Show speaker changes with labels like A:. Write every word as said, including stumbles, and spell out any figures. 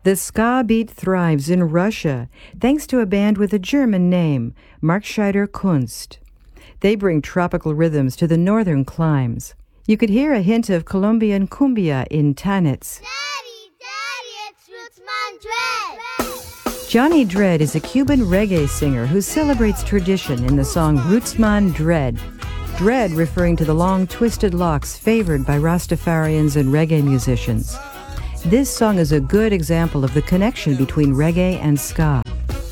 A: The ska beat thrives in Russia thanks to a band with a German name, Markscheider Kunst. They bring tropical rhythms to the northern climes. You could hear a hint of Colombian cumbia in Tanitz.
B: Daddy, Daddy, it's Rootsman Dread.
A: Johnny Dread is a Cuban reggae singer who celebrates tradition in the song Rootsman Dread. Dread referring to the long twisted locks favored by Rastafarians and reggae musicians. This song is a good example of the connection between reggae and ska.